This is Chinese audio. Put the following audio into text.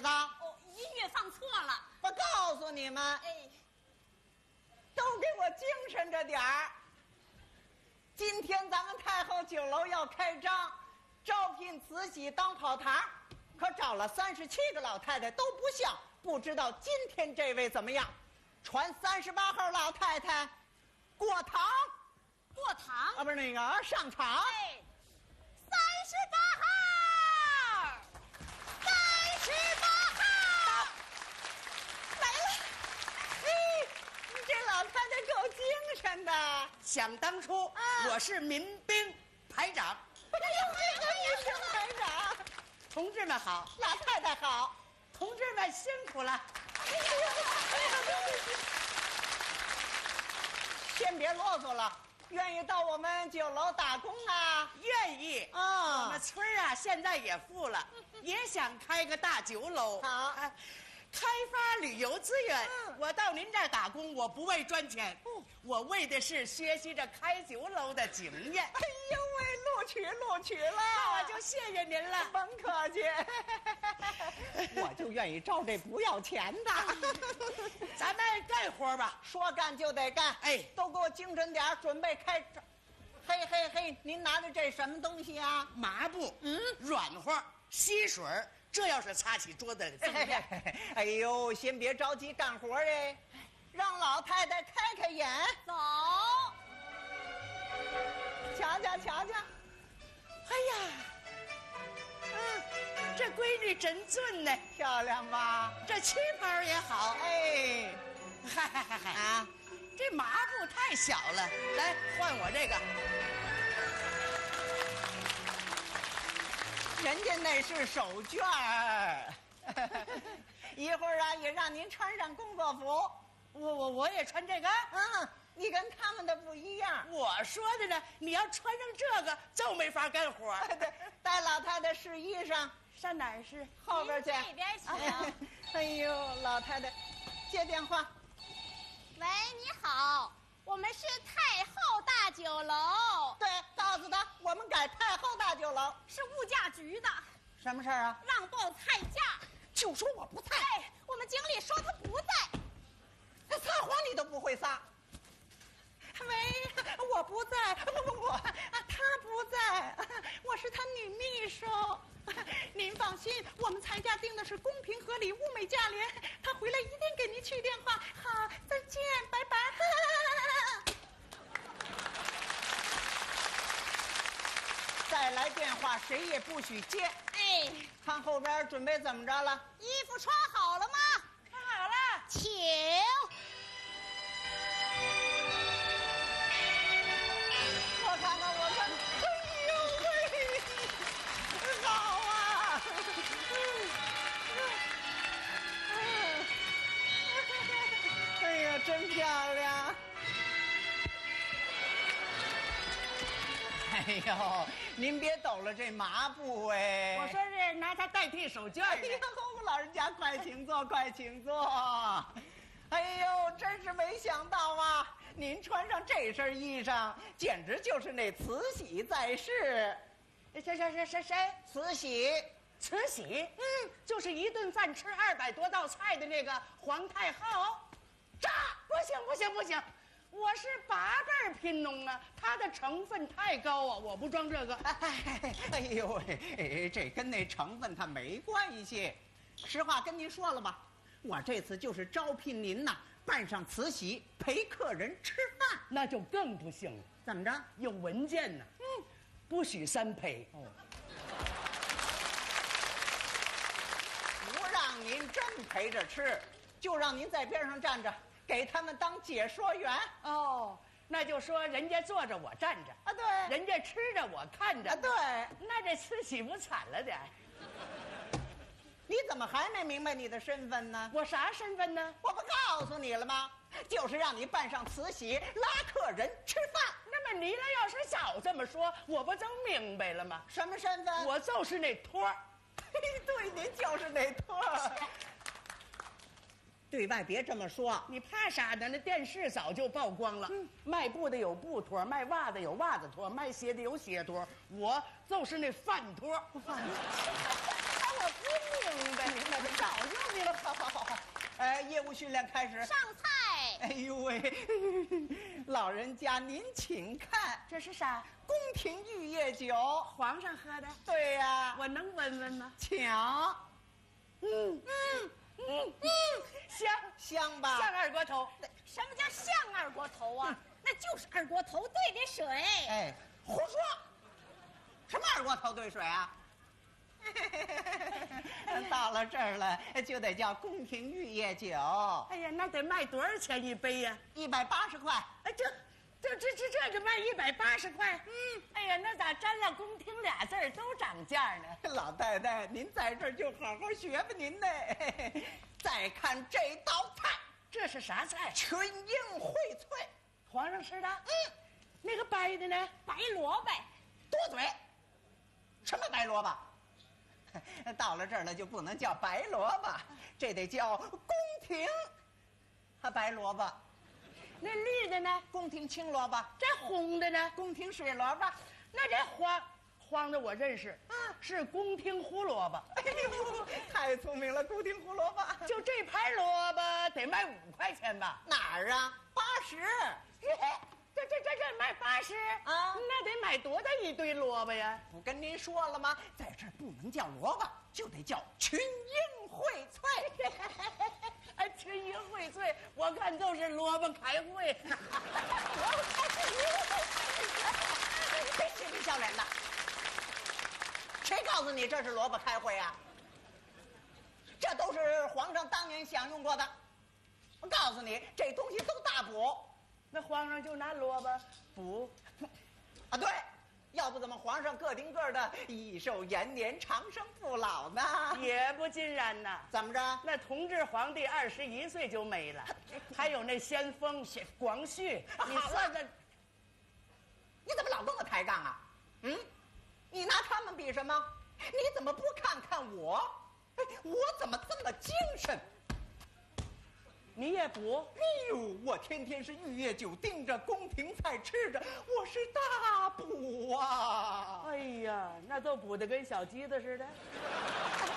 子？ 哦，音乐放错了。 我告诉你们， 哎， 都给我精神着点儿。今天咱们太后酒楼要开张，招聘慈禧当跑堂，可找了37个老太太都不像，不知道今天这位怎么样？传38号老太太过堂， 过堂啊，不是那个上场。 哎，38号，38号来了。嘿，你这老太太够精神的。 想当初，我是民兵排长。 哎呦，这个也是排长。 同志们好， 老太太好。 同志们辛苦了。 哎呀，先别啰嗦了，愿意到我们酒楼打工啊？ 愿意啊我们村儿啊，现在也富了，也想开个大酒楼。 好啊开发旅游资源。我到您这儿打工，我不为赚钱，我为的是学习着开酒楼的经验。 哎呦喂，录取了， 那我就谢谢您了。 甭客气。我就愿意招这不要钱的。 咱们干活吧。 说干就得干， 哎都给我精神点儿，准备开张。嘿嘿嘿，您拿的这什么东西啊？ 抹布，软和，吸水儿，这要是擦起桌子来增亮。 哎呦，先别着急干活哎，让老太太开开眼。 走。 瞧瞧瞧瞧， 哎呀，这闺女真俊呢， 漂亮吧？ 这旗袍也好。 哎， 嗨嗨嗨嗨啊， 这抹布太小了，来换我这个。 人家那是手绢儿。一会儿啊，也让您穿上工作服。 我也穿这个。 你跟他们的不一样。 我说的呢，你要穿上这个就没法干活。 对，带老太太试衣裳， 上哪儿是？ 后边去。 这边请。 哎呦，老太太，接电话。 喂，你好，我们是太后大酒楼， 对，告诉他我们改太后大酒楼。 是物价局的， 什么事儿啊？ 让报菜价。 就说我不在。 哎，我们经理说他不在。 撒谎你都不会撒。喂，我不在，不，他不在，我是他女秘书。您放心，我们菜价定的是公平合理、物美价廉，他回来一定给您去电话。好，再见，拜拜。再来电话谁也不许接。 哎， 看后边准备怎么着了？ 衣服穿好了吗？ 穿好了。 请。 我看看，哎呦喂，好啊！哎呀，真漂亮！哎呦，您别抖了这抹布哎！ 我说是拿它代替手绢哎的。 呦，老人家快请坐，快请坐。哎呦，真是没想到啊！您穿上这身衣裳，简直就是那慈禧在世。 谁？ 慈禧， 慈禧，就是一顿饭吃200多道菜的那个皇太后。这不行，我是8辈贫农啊，它的成分太高啊，我不装这个。 哎呦喂，这跟那成分它没关系。实话跟您说了吧，我这次就是招聘您呐，扮上慈禧陪客人吃饭。 那就更不行了。 怎么着？ 有文件呢。不许3陪。 不让您真陪着吃，就让您在边上站着，给他们当解说员。 哦，那就说人家坐着我站着啊，对， 人家吃着我看着啊，对。 那这慈禧不惨了点？ 你怎么还没明白你的身份呢？ 我啥身份呢？ 我不告诉你了吗？就是让你扮上慈禧拉客人吃饭。 那么你要是早这么说，我不就明白了吗？ 什么身份？ 我就是那托儿。 对，您就是那托儿。对外别这么说。 你怕啥呢？那电视早就曝光了。卖布的有布托，卖袜子有袜子托，卖鞋的有鞋托，我就是那饭托。 我不明白，明白。 早就明了，好。业务训练开始。 上菜。 哎呦喂，老人家您请看， 这是啥？ 宫廷玉液酒， 皇上喝的。 对呀， 我能闻闻吗？ 请。香吧？ 像二锅头。 什么叫像二锅头啊？那就是二锅头兑的水。 哎，胡说！什么二锅头兑水啊？到了这儿了，就得叫宫廷玉液酒。 哎呀，那得卖多少钱一杯呀 ？180块。 哎，这个卖180块。哎呀，那咋沾了宫廷俩字儿都涨价呢？ 老太太，您在这儿就好好学吧您呢。再看这道菜， 这是啥菜？ 群英荟萃。 皇上吃的？那个白的呢？ 白萝卜。 多嘴！什么白萝卜？到了这儿了就不能叫白萝卜，这得叫宫廷白萝卜。 那绿的呢？ 宫廷青萝卜。 这红的呢？ 宫廷水萝卜。 那这黄的我认识，是宫廷胡萝卜。 哎呦，太聪明了，宫廷胡萝卜。 就这盘萝卜得卖5块钱吧？ 哪儿啊？80。 这卖80 啊？ 那得买多大一堆萝卜呀？ 不跟您说了吗？在这儿不能叫萝卜，就得叫群英荟萃。 哎，群英荟萃，我看都是萝卜开会。 别嬉皮笑脸的！谁告诉你这是萝卜开会啊？这都是皇上当年享用过的。我告诉你，这东西都大补。 那皇上就拿萝卜补啊？对，要不怎么皇上个顶个的益寿延年、长生不老呢？ 也不尽然呐。 怎么着？ 那同治皇帝21岁就没了，还有那先锋广绪，你算算， 你怎么老跟我抬杠啊？你拿他们比什么？你怎么不看看我？我怎么这么精神？ 你也补？ 哎呦，我天天是玉液酒盯着，宫廷菜吃着，我是大补啊！ 哎呀，那都补得跟小鸡子似的。